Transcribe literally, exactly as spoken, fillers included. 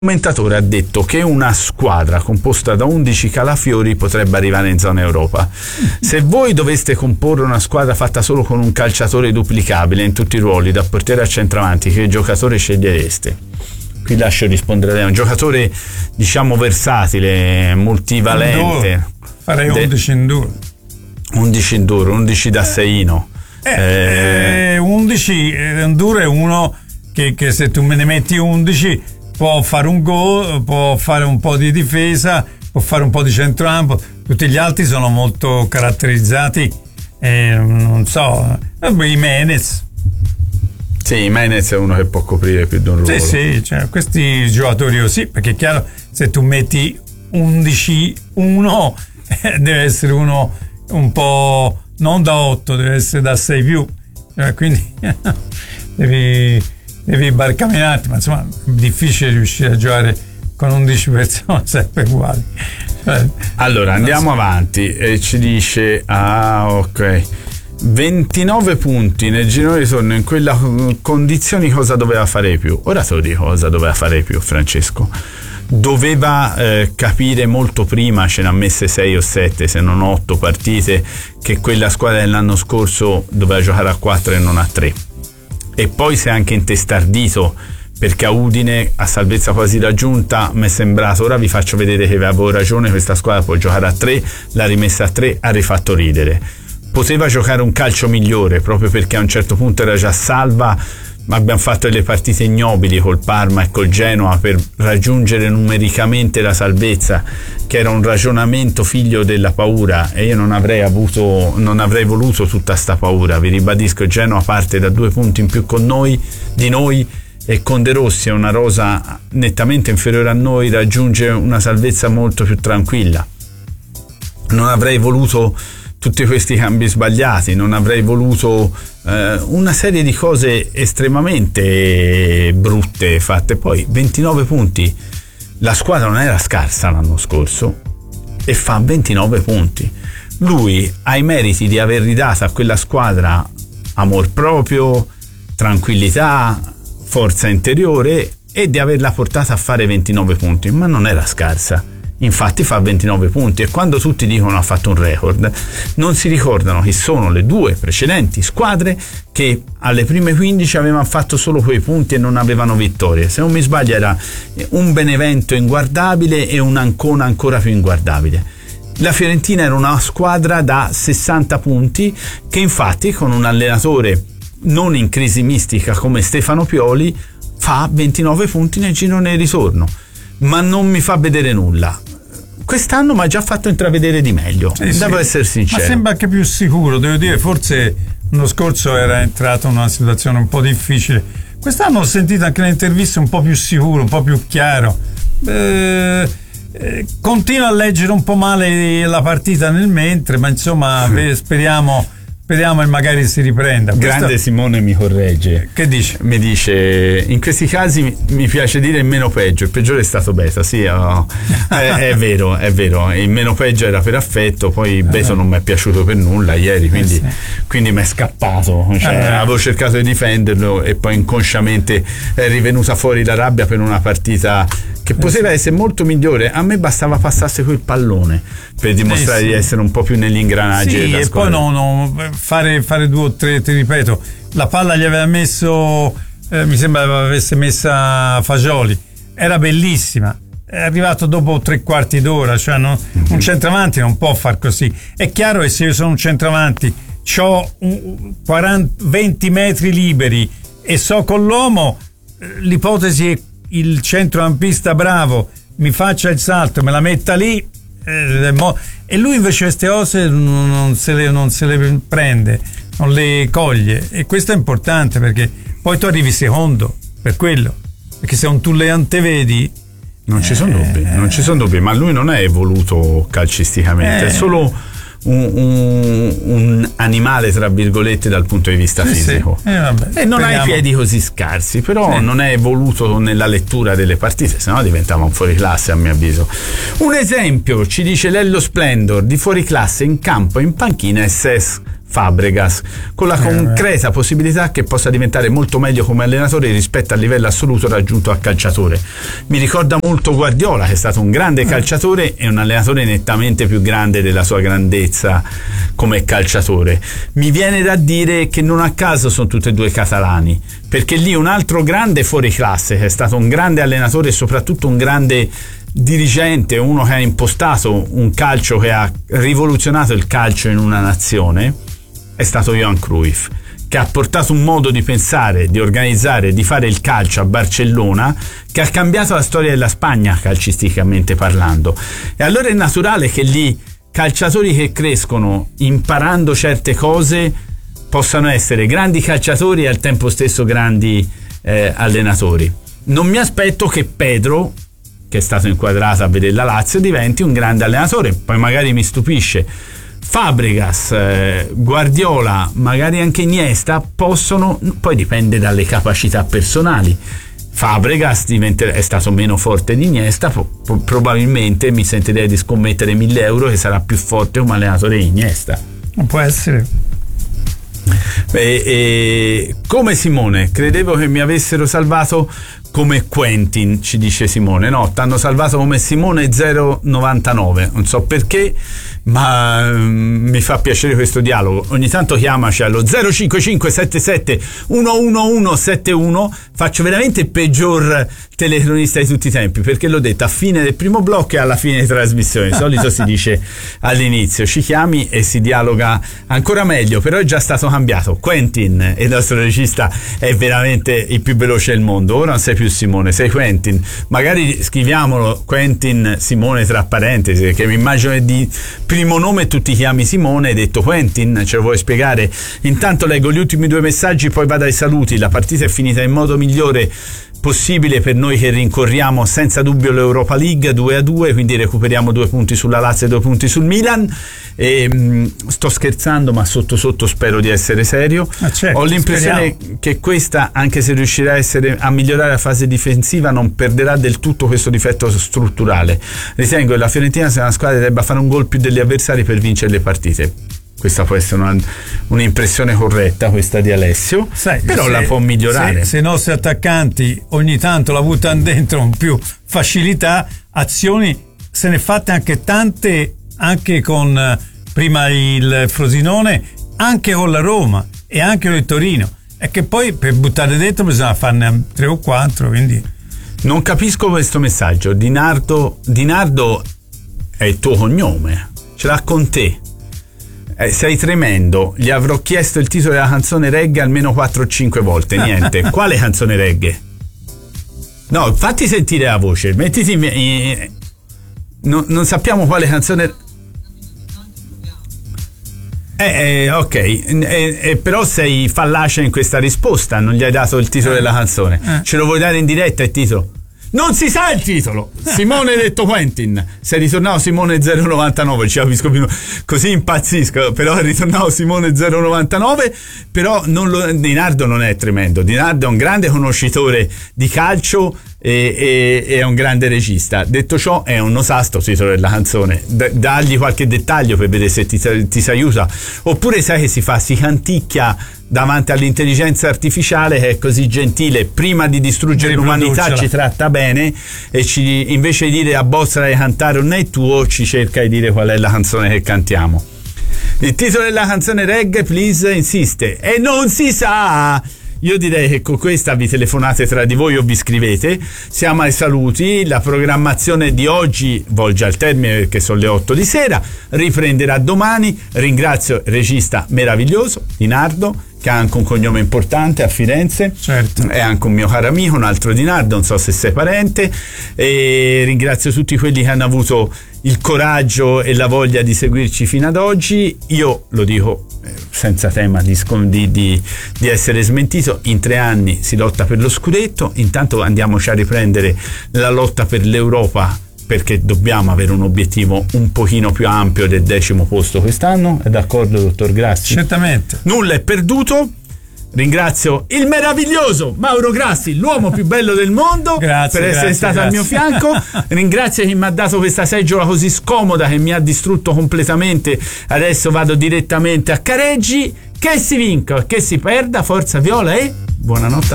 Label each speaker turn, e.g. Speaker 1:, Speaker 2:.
Speaker 1: Il commentatore ha detto che una squadra composta da undici calafiori potrebbe arrivare in zona Europa. Se voi doveste comporre una squadra fatta solo con un calciatore duplicabile in tutti i ruoli, da portiere a centravanti, che giocatore scegliereste? Qui lascio rispondere a lei. Un giocatore, diciamo, versatile, multivalente.
Speaker 2: Indoor. Farei undici in due.
Speaker 1: undici in due, undici da seino.
Speaker 2: Eh, eh, undici in due è uno che, che se tu me ne metti undici può fare un gol, può fare un po' di difesa, può fare un po' di centrocampo. Tutti gli altri sono molto caratterizzati, eh, non so, Jimenez.
Speaker 1: Sì, Jimenez è uno che può coprire più di un ruolo.
Speaker 2: Sì, sì, cioè, questi giocatori così, perché è chiaro, se tu metti undici uno, eh, deve essere uno un po' non da otto, deve essere da sei più, cioè, quindi devi... devi barcamenarti, ma insomma è difficile riuscire a giocare con undici persone sempre uguali.
Speaker 1: Allora andiamo so. avanti e ci dice ah ok ventinove punti nel girone di ritorno in quella condizioni. Cosa doveva fare più? Ora te lo dico cosa doveva fare più, Francesco. Doveva eh, capire molto prima, ce n'ha messe sei o sette se non otto partite, che quella squadra dell'anno scorso doveva giocare a quattro e non a tre. E poi si è anche intestardito, perché a Udine, a salvezza quasi raggiunta, mi è sembrato, ora vi faccio vedere che avevo ragione, questa squadra può giocare a tre, l'ha rimessa a tre, ha rifatto ridere. Poteva giocare un calcio migliore, proprio perché a un certo punto era già salva, ma abbiamo fatto delle partite ignobili col Parma e col Genoa per raggiungere numericamente la salvezza, che era un ragionamento figlio della paura, e io non avrei avuto, non avrei voluto tutta sta paura. Vi ribadisco, Genoa parte da due punti in più con noi, di noi, e con De Rossi è una rosa nettamente inferiore a noi, raggiunge una salvezza molto più tranquilla. Non avrei voluto tutti questi cambi sbagliati, non avrei voluto eh, una serie di cose estremamente brutte fatte. Poi ventinove punti, la squadra non era scarsa l'anno scorso e fa ventinove punti. Lui ha i meriti di aver ridato a quella squadra amor proprio, tranquillità, forza interiore, e di averla portata a fare ventinove punti, ma non era scarsa. Infatti fa ventinove punti, e quando tutti dicono ha fatto un record, non si ricordano che sono le due precedenti squadre che alle prime quindici avevano fatto solo quei punti e non avevano vittorie. Se non mi sbaglio era un Benevento inguardabile e un Ancona ancora più inguardabile. La Fiorentina era una squadra da sessanta punti che infatti con un allenatore non in crisi mistica come Stefano Pioli fa ventinove punti nel girone di ritorno, ma non mi fa vedere nulla. Quest'anno mi ha già fatto intravedere di meglio, sì, devo sì. essere sincero.
Speaker 2: Ma sembra anche più sicuro, devo dire, forse l'anno scorso era entrato in una situazione un po' difficile. Quest'anno ho sentito anche le interviste un po' più sicuro, un po' più chiaro. Eh, eh, continua a leggere un po' male la partita nel mentre, ma insomma mm. speriamo... Speriamo che magari si riprenda.
Speaker 1: Grande Questo... Simone mi corregge.
Speaker 2: Che dice?
Speaker 1: Mi dice, in questi casi mi piace dire il meno peggio, il peggiore è stato Beto. Sì, oh, è, è vero, è vero. Il meno peggio era per affetto, poi Beto non mi è piaciuto per nulla ieri, quindi, eh sì. quindi mi è scappato. Cioè, eh. Avevo cercato di difenderlo e poi inconsciamente è rivenuta fuori la rabbia per una partita che poteva eh sì. essere molto migliore. A me bastava passasse quel pallone per dimostrare eh sì. di essere un po' più negli ingranaggi
Speaker 2: sì,
Speaker 1: della
Speaker 2: e
Speaker 1: squadra.
Speaker 2: Poi no, no, fare, fare due o tre, ti ripeto, la palla gli aveva messo eh, mi sembra avesse messa Fagioli, era bellissima, è arrivato dopo tre quarti d'ora, cioè no, mm-hmm. un centravanti non può far così. È chiaro che se io sono un centravanti, c'ho un quaranta, venti metri liberi e so con l'uomo, l'ipotesi è il centrocampista bravo mi faccia il salto, me la metta lì, eh, mo- e lui invece queste cose non, non, se le, non se le prende, non le coglie, e questo è importante perché poi tu arrivi secondo per quello, perché se non tu le antevedi
Speaker 1: non eh, ci sono dubbi, eh, non ci sono dubbi, ma lui non è evoluto calcisticamente, eh, è solo Un, un, un animale tra virgolette dal punto di vista sì, fisico
Speaker 2: sì. Eh, vabbè,
Speaker 1: e non
Speaker 2: speriamo.
Speaker 1: ha i piedi così scarsi, però sì. non è evoluto nella lettura delle partite, sennò diventava un fuoriclasse a mio avviso. Un esempio, ci dice Lello Splendor, di fuoriclasse in campo e in panchina è Cesc Fabregas, con la concreta eh, possibilità che possa diventare molto meglio come allenatore rispetto al livello assoluto raggiunto a calciatore. Mi ricorda molto Guardiola, che è stato un grande calciatore e un allenatore nettamente più grande della sua grandezza come calciatore. Mi viene da dire che non a caso sono tutti e due catalani, perché lì un altro grande fuori classe, che è stato un grande allenatore e soprattutto un grande dirigente, uno che ha impostato un calcio che ha rivoluzionato il calcio in una nazione, è stato Johan Cruyff, che ha portato un modo di pensare, di organizzare, di fare il calcio a Barcellona che ha cambiato la storia della Spagna calcisticamente parlando. E allora è naturale che lì calciatori che crescono imparando certe cose possano essere grandi calciatori e al tempo stesso grandi eh, allenatori. Non mi aspetto che Pedro, che è stato inquadrato a vedere la Lazio, diventi un grande allenatore, poi magari mi stupisce. Fabregas, eh, Guardiola, magari anche Iniesta possono, poi dipende dalle capacità personali. Fabregas diventa, è stato meno forte di Iniesta, po- probabilmente mi sentirei di scommettere mille euro che sarà più forte come allenatore di Iniesta.
Speaker 2: Non può essere.
Speaker 1: E, e, come Simone, credevo che mi avessero salvato come Quentin, ci dice Simone. No, ti hanno salvato come Simone zero novantanove, non so perché, ma um, mi fa piacere questo dialogo. Ogni tanto chiamaci allo zero cinque cinque sette sette uno uno uno sette uno. Faccio veramente il peggior telecronista di tutti i tempi, perché l'ho detto a fine del primo blocco e alla fine della trasmissione. Di solito si dice all'inizio, ci chiami e si dialoga ancora meglio, però è già stato cambiato. Quentin, il nostro regista, è veramente il più veloce del mondo. Ora non sei più Simone, sei Quentin. Magari scriviamolo Quentin Simone tra parentesi, perché mi immagino che di primo nome tu ti chiami Simone, hai detto Quentin, ce lo vuoi spiegare? Intanto leggo gli ultimi due messaggi, poi vado ai saluti. La partita è finita in modo migliore possibile per noi che rincorriamo senza dubbio l'Europa League, due a due, quindi recuperiamo due punti sulla Lazio e due punti sul Milan. E, mh, sto scherzando, ma sotto sotto spero di essere serio.
Speaker 2: Ah, certo,
Speaker 1: ho l'impressione
Speaker 2: speriamo.
Speaker 1: che questa, anche se riuscirà a, essere, a migliorare la fase difensiva, non perderà del tutto questo difetto strutturale. Ritengo che la Fiorentina sia una squadra che debba fare un gol più degli avversari per vincere le partite. Questa può essere una, un'impressione corretta, questa di Alessio. Sai, però se, la può migliorare.
Speaker 2: Se, se i nostri attaccanti ogni tanto la buttano dentro con più facilità, azioni se ne fatte anche tante, anche con prima il Frosinone, anche con la Roma e anche con il Torino. È che poi per buttare dentro bisogna farne tre o quattro, quindi
Speaker 1: non capisco questo messaggio. Dinardo, Dinardo è il tuo cognome, ce l'ha con te. Eh, sei tremendo, gli avrò chiesto il titolo della canzone reggae almeno quattro o cinque volte, niente. Quale canzone reggae? No, fatti sentire la voce, mettiti in, in, no, non sappiamo quale canzone. Eh, eh ok, eh, eh, però sei fallace in questa risposta, non gli hai dato il titolo della canzone. Eh. Ce lo vuoi dare in diretta il titolo? Non si sa il titolo. Simone detto Quentin. Sei ritornato Simone zero novantanove, ci capisco più, così impazzisco, però è ritornato Simone zero novantanove. Però non lo, Dinardo non è tremendo. Dinardo è un grande conoscitore di calcio e, e, e è un grande regista. Detto ciò, è un osasto titolo della canzone. D- dagli qualche dettaglio per vedere se ti, ti si aiuta. Oppure sai che si fa, si canticchia davanti all'intelligenza artificiale che è così gentile, prima di distruggere l'umanità ci tratta bene e ci, invece di dire abbozzala di cantare un è tuo, ci cerca di dire qual è la canzone che cantiamo. Il titolo della canzone reggae, please, insiste, e non si sa. Io direi che con questa vi telefonate tra di voi o vi scrivete. Siamo ai saluti. La programmazione di oggi volge al termine perché sono le otto di sera, riprenderà domani. Ringrazio il regista meraviglioso Dinardo, che ha anche un cognome importante a Firenze.
Speaker 2: Certo.
Speaker 1: È anche un mio caro amico, un altro Dinardo, non so se sei parente. E ringrazio tutti quelli che hanno avuto il coraggio e la voglia di seguirci fino ad oggi. Io lo dico senza tema di, di, di, di essere smentito, in tre anni si lotta per lo scudetto, intanto andiamoci a riprendere la lotta per l'Europa, perché dobbiamo avere un obiettivo un pochino più ampio del decimo posto quest'anno. È d'accordo, dottor Grassi?
Speaker 2: Certamente.
Speaker 1: Nulla è perduto. Ringrazio il meraviglioso Mauro Grassi, l'uomo più bello del mondo,
Speaker 2: grazie,
Speaker 1: per essere
Speaker 2: grazie,
Speaker 1: stato
Speaker 2: grazie.
Speaker 1: al mio fianco. Ringrazio chi mi ha dato questa seggiola così scomoda che mi ha distrutto completamente. Adesso vado direttamente a Careggi. Che si vinca, che si perda, forza viola e buonanotte.